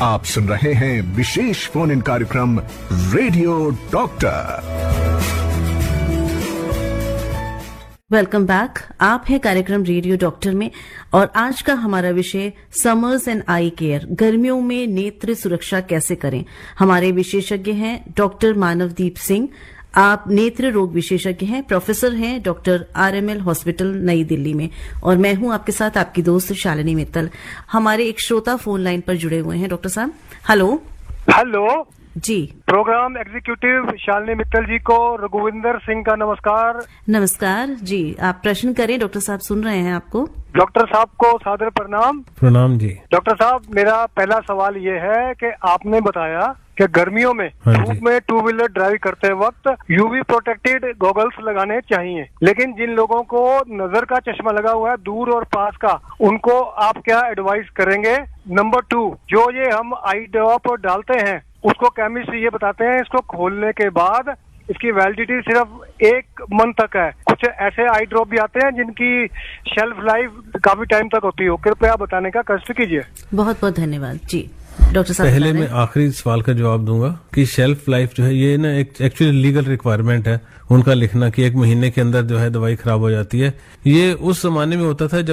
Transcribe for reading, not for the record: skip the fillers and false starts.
आप सुन रहे हैं विशेष फोन इन कार्यक्रम रेडियो डॉक्टर। Welcome back. आप हैं कार्यक्रम रेडियो डॉक्टर में और आज का हमारा विषय समर्स एंड आई केयर, गर्मियों में नेत्र सुरक्षा कैसे करें। हमारे विशेषज्ञ हैं डॉक्टर मानवदीप सिंह। आप नेत्र रोग विशेषज्ञ हैं, प्रोफेसर हैं डॉक्टर RML हॉस्पिटल नई दिल्ली में, और मैं हूं आपके साथ आपकी दोस्त शालिनी मित्तल। हमारे एक श्रोता फोन लाइन पर जुड़े हुए हैं। डॉक्टर साहब हेलो। हेलो जी, प्रोग्राम एग्जीक्यूटिव शालिनी मित्तल जी को रघुविंदर सिंह का नमस्कार। नमस्कार जी, आप प्रश्न करें, डॉक्टर साहब सुन रहे हैं आपको। डॉक्टर साहब को सादर प्रणाम। प्रणाम जी। डॉक्टर साहब, मेरा पहला सवाल ये है कि आपने बताया कि गर्मियों में धूप में टू व्हीलर ड्राइव करते वक्त यूवी प्रोटेक्टेड गॉगल्स लगाने चाहिए, लेकिन जिन लोगों को नजर का चश्मा लगा हुआ है दूर और पास का, उनको आप क्या एडवाइस करेंगे। नंबर 2, जो ये हम आई ड्रॉप डालते हैं उसको केमिस्ट ये बताते हैं इसको खोलने के बाद इसकी वैलिडिटी सिर्फ 1 मंथ तक है। कुछ ऐसे आई ड्रॉप भी आते हैं जिनकी शेल्फ लाइफ काफी टाइम तक होती हो। कृपया बताने का कष्ट कीजिए। बहुत बहुत धन्यवाद जी। डॉक्टर साहब पहले मैं आखिरी सवाल का जवाब दूंगा कि शेल्फ लाइफ जो है ये ना एक एक्चुअली लीगल रिक्वायरमेंट है उनका लिखना कि 1 महीने के अंदर जो है दवाई खराब हो जाती है। ये उस जमाने में होता था जब